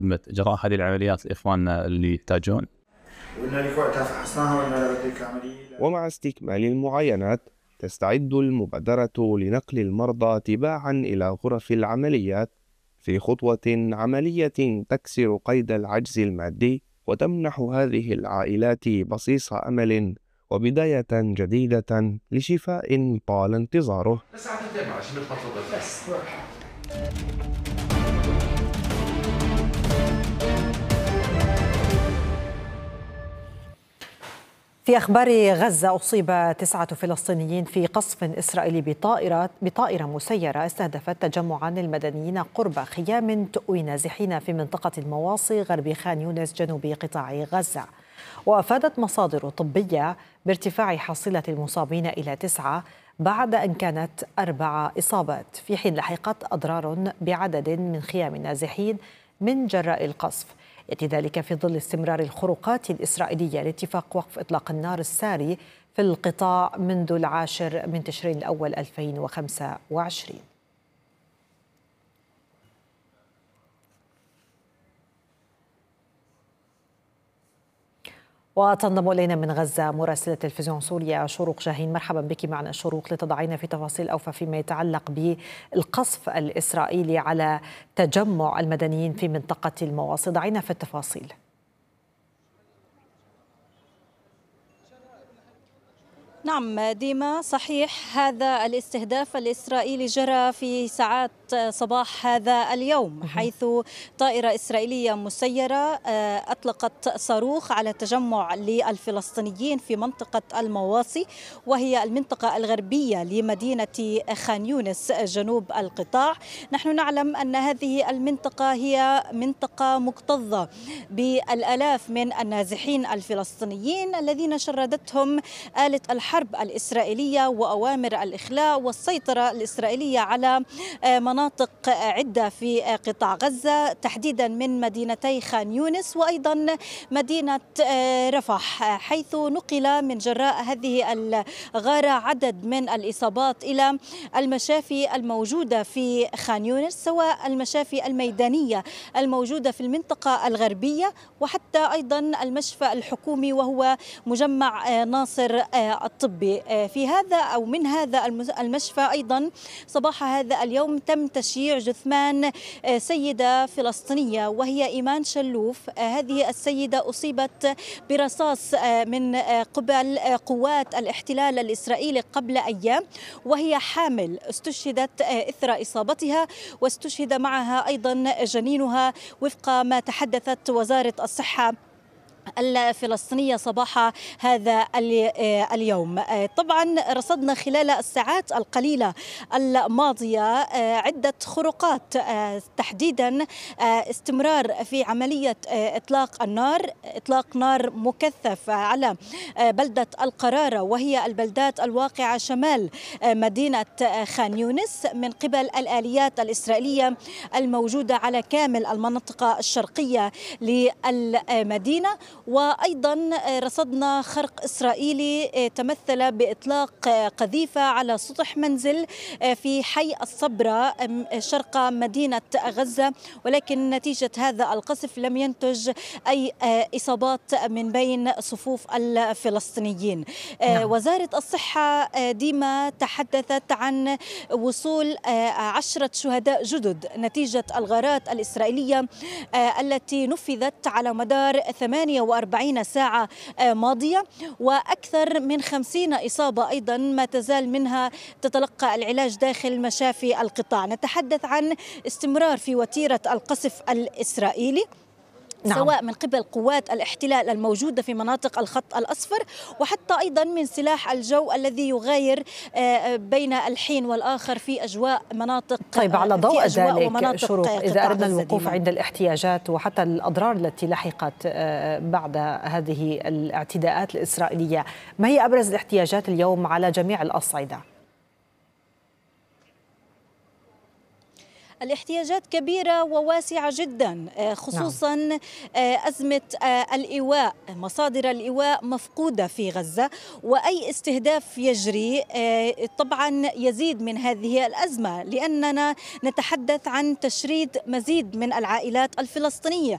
إجراء هذه العمليات لإخواننا اللي يحتاجون. ومع استكمال المعاينات تستعد المبادرة لنقل المرضى تباعا إلى غرف العمليات في خطوة عملية تكسر قيد العجز المادي وتمنح هذه العائلات بصيص أمل وبداية جديدة لشفاء طال انتظاره. في أخبار غزة، أصيب 9 فلسطينيين في قصف إسرائيلي بطائرة مسيرة استهدفت تجمعا المدنيين قرب خيام تؤوي نازحين في منطقة المواصي غرب خان يونس جنوب قطاع غزة. وأفادت مصادر طبية بارتفاع حصيلة المصابين إلى 9 بعد أن كانت 4 إصابات، في حين لحقت أضرار بعدد من خيام النازحين من جراء القصف. يأتي ذلك في ظل استمرار الخروقات الإسرائيلية لاتفاق وقف إطلاق النار الساري في القطاع منذ 10 تشرين الأول 2025. وتنضم إلينا من غزة مراسلة تلفزيون سوريا شروق شاهين. مرحبا بك معنا شروق، لتضعين في تفاصيل أوفى فيما يتعلق بالقصف الإسرائيلي على تجمع المدنيين في منطقة المواصي. ضعينا في التفاصيل. نعم ديما، صحيح، هذا الاستهداف الإسرائيلي جرى في ساعات صباح هذا اليوم، حيث طائرة إسرائيلية مسيرة أطلقت صاروخ على تجمع للفلسطينيين في منطقة المواصي، وهي المنطقة الغربية لمدينة خان يونس جنوب القطاع. نحن نعلم أن هذه المنطقة هي منطقة مكتظة بالآلاف من النازحين الفلسطينيين الذين شردتهم آلة الحرب الإسرائيلية وأوامر الإخلاء والسيطرة الإسرائيلية على مناطق عدة في قطاع غزة، تحديدا من مدينتي خان يونس وأيضا مدينة رفح، حيث نقل من جراء هذه الغارة عدد من الإصابات إلى المشافي الموجودة في خان يونس، سواء المشافي الميدانية الموجودة في المنطقة الغربية وحتى أيضا المشفى الحكومي وهو مجمع ناصر الطبي. في هذا أو من هذا المشفى أيضا صباح هذا اليوم تم تشييع جثمان سيدة فلسطينية وهي إيمان شلوف. هذه السيدة أصيبت برصاص من قبل قوات الاحتلال الإسرائيلي قبل أيام، وهي حامل، استشهدت إثر إصابتها واستشهد معها أيضا جنينها وفق ما تحدثت وزارة الصحة الفلسطينية صباح هذا اليوم. طبعا رصدنا خلال الساعات القليلة الماضية عدة خروقات، تحديدا استمرار في عملية إطلاق النار، إطلاق نار مكثف على بلدة القرارة وهي البلدات الواقعة شمال مدينة خان يونس من قبل الآليات الإسرائيلية الموجودة على كامل المنطقة الشرقية للمدينة. وأيضا رصدنا خرق إسرائيلي تمثل بإطلاق قذيفة على سطح منزل في حي الصبرة شرق مدينة غزة، ولكن نتيجة هذا القصف لم ينتج أي إصابات من بين صفوف الفلسطينيين. وزارة الصحة ديما تحدثت عن وصول 10 شهداء جدد نتيجة الغارات الإسرائيلية التي نفذت على مدار 48 ساعة ماضية، وأكثر من 50 إصابة أيضا ما تزال منها تتلقى العلاج داخل مشافي القطاع. نتحدث عن استمرار في وتيرة القصف الإسرائيلي، نعم، سواء من قبل قوات الاحتلال الموجودة في مناطق الخط الأصفر وحتى أيضا من سلاح الجو الذي يغاير بين الحين والآخر في أجواء مناطق. طيب، على ضوء ذلك شروق، إذا أردنا الوقوف عند الاحتياجات وحتى الأضرار التي لحقت بعد هذه الاعتداءات الإسرائيلية، ما هي أبرز الاحتياجات اليوم على جميع الأصعدة؟ الاحتياجات كبيرة وواسعة جدا، خصوصا أزمة الإيواء، مصادر الإيواء مفقودة في غزة، وأي استهداف يجري طبعا يزيد من هذه الأزمة، لأننا نتحدث عن تشريد مزيد من العائلات الفلسطينية